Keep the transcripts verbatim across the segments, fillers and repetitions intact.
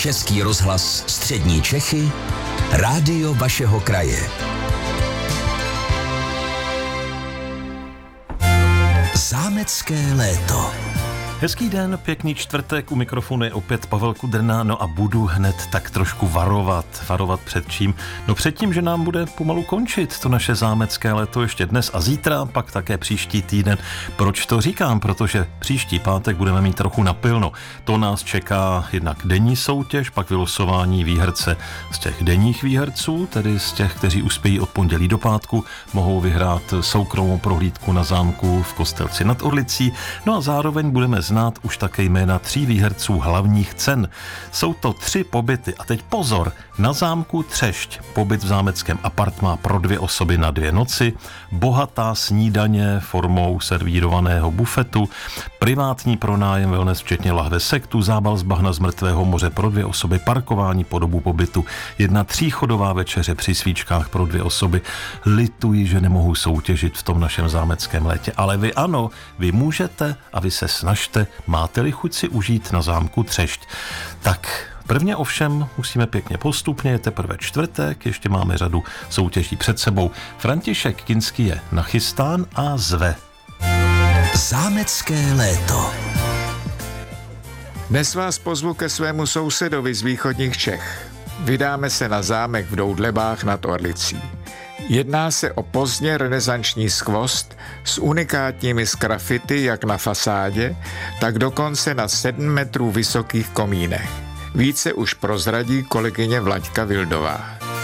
Český rozhlas Střední Čechy, rádio vašeho kraje. Zámecké léto. Hezký den, pěkný čtvrtek, u mikrofonu je opět Pavel Kudrna, no a budu hned tak trošku varovat. Varovat před čím? No před tím, že nám bude pomalu končit to naše zámecké léto ještě dnes a zítra, pak také příští týden. Proč to říkám? Protože příští pátek budeme mít trochu napilno. To nás čeká jednak denní soutěž, pak vylosování výherce z těch denních výherců, tedy z těch, kteří uspějí od pondělí do pátku, mohou vyhrát soukromou prohlídku na zámku v Kostelci nad Orlicí, no a zároveň budeme znát už také jména tří výherců hlavních cen. Jsou to tři pobyty a teď pozor, na zámku Třešť, pobyt v zámeckém apartmá pro dvě osoby na dvě noci, bohatá snídaně formou servírovaného bufetu, privátní pronájem wellness včetně lahve sektu, zábal z bahna z mrtvého moře pro dvě osoby, parkování po dobu pobytu, jedna tříchodová večeře při svíčkách pro dvě osoby. Lituji, že nemohu soutěžit v tom našem zámeckém létě, ale vy ano, vy můžete a vy se snažte, máte-li chuť si užít na zámku Třešť. Tak prvně ovšem musíme pěkně postupně, je teprve čtvrtek, ještě máme řadu soutěží před sebou. František Kinský je nachystán a zve. Zámecké léto. Dnes vás pozvu ke svému sousedovi z východních Čech. Vydáme se na zámek v Doudlebách nad Orlicí. Jedná se o pozdně renesanční skvost s unikátními sgrafity jak na fasádě, tak dokonce na sedm metrů vysokých komínech. Více už prozradí kolegyně Vlaďka Vildová.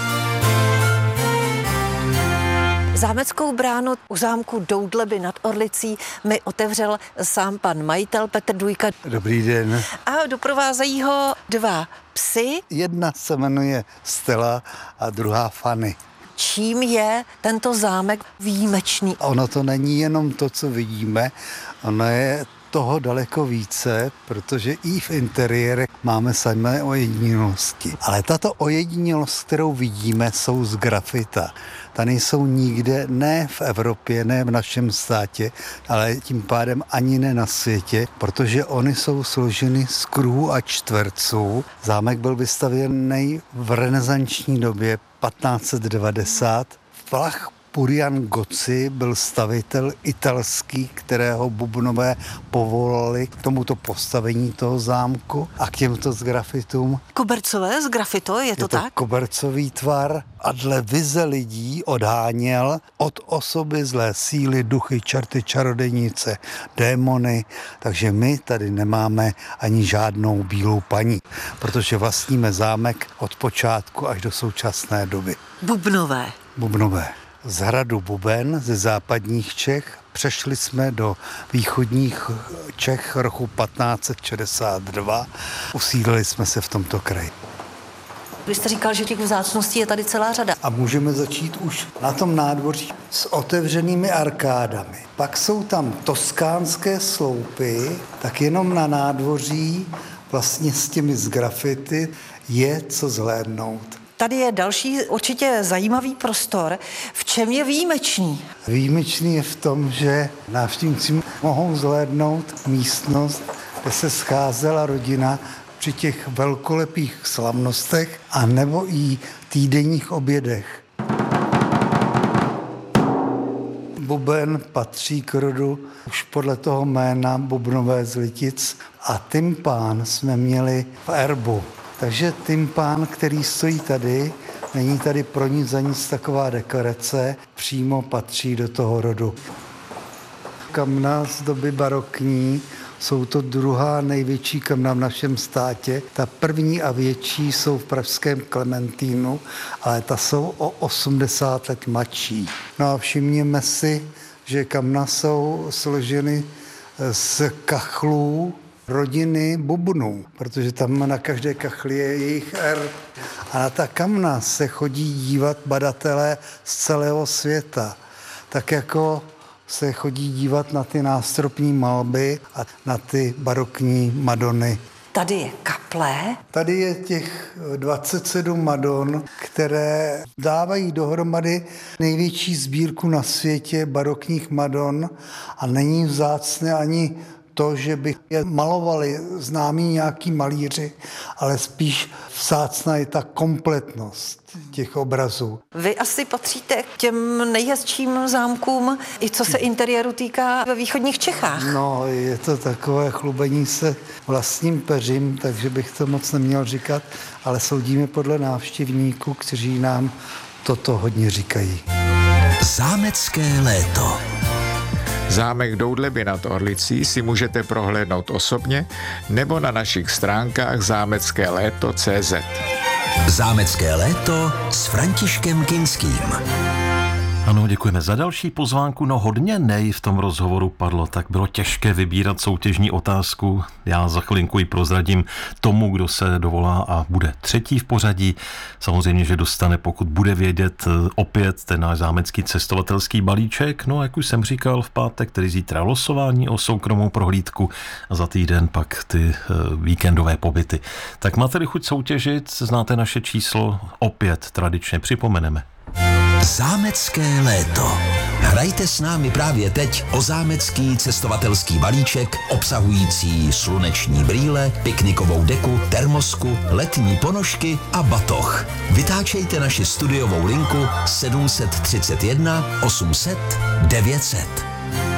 Zámeckou bránu u zámku Doudleby nad Orlicí mi otevřel sám pan majitel Petr Dujka. Dobrý den. A doprovázejí ho dva psy. Jedna se jmenuje Stella a druhá Fanny. Čím je tento zámek výjimečný? Ono to není jenom to, co vidíme, ono je toho daleko více, protože i v interiérech máme samé ojedinělosti. Ale tato ojedinělost, kterou vidíme, jsou z grafita. Ta nejsou nikde, ne v Evropě, ne v našem státě, ale tím pádem ani ne na světě, protože oni jsou složeny z kruhů a čtverců. Zámek byl vystavěný v renesanční době patnáct set devadesát. Vlach Purian Gozzi byl stavitel italský, kterého bubnové povolali k tomuto postavení toho zámku a k těmto grafitům. Kobercové z grafito, je to, je to tak? Kobercový tvar a dle vize lidí odháněl od osoby zlé síly, duchy, čerty, čarodějnice, démony, takže my tady nemáme ani žádnou bílou paní, protože vlastníme zámek od počátku až do současné doby. Bubnové. Bubnové. Z hradu Buben ze západních Čech přešli jsme do východních Čech roku patnáct set šedesát dva. Usídlili jsme se v tomto kraji. Vy jste říkal, že těch vzácností je tady celá řada. A můžeme začít už na tom nádvoří s otevřenými arkádami. Pak jsou tam toskánské sloupy, tak jenom na nádvoří vlastně s těmi z grafity je co zhlédnout. Tady je další určitě zajímavý prostor. V čem je výjimečný? Výjimečný je v tom, že návštěvníci mohou zhlédnout místnost, kde se scházela rodina při těch velkolepých slavnostech a nebo i týdenních obědech. Buben patří k rodu už podle toho jména Bubnové z Litic a tympán jsme měli v erbu. Takže tympán, který stojí tady, není tady pro nic za nic taková dekorace, přímo patří do toho rodu. Kamna z doby barokní, jsou to druhá největší kamna v našem státě. Ta první a větší jsou v pražském Klementínu, ale ta jsou o osmdesát let mladší. No a všimněme si, že kamna jsou složeny z kachlů rodiny bubnů, protože tam na každé kachli je jejich R. A na ta kamna se chodí dívat badatelé z celého světa. Tak jako se chodí dívat na ty nástropní malby a na ty barokní madony. Tady je kaple. Tady je těch dvacet sedm madon, které dávají dohromady největší sbírku na světě barokních madon a není vzácné ani to, že by je malovali známí nějaký malíři, ale spíš vzácná je ta kompletnost těch obrazů. Vy asi patříte k těm nejhezčím zámkům, i co se interiéru týká ve východních Čechách. No, je to takové chlubení se vlastním peřím, takže bych to moc neměl říkat, ale soudíme podle návštěvníků, kteří nám toto hodně říkají. Zámecké léto. Zámek Doudleby nad Orlicí si můžete prohlédnout osobně nebo na našich stránkách zámecké léto tečka cé zet. Zámecké léto s Františkem Kinským. Ano, děkujeme za další pozvánku. No hodně nej v tom rozhovoru padlo, tak bylo těžké vybírat soutěžní otázku. Já za chvilinku ji prozradím tomu, kdo se dovolá a bude třetí v pořadí. Samozřejmě, že dostane, pokud bude vědět, opět ten náš zámecký cestovatelský balíček. No, jak už jsem říkal, v pátek, tedy zítra losování o soukromou prohlídku a za týden pak ty víkendové pobyty. Tak máte-li chuť soutěžit, znáte naše číslo, opět tradičně připomeneme. Zámecké léto. Hrajte s námi právě teď o zámecký cestovatelský balíček obsahující sluneční brýle, piknikovou deku, termosku, letní ponožky a batoh. Vytáčejte naši studiovou linku sedm set třicet jedna osm set devět set.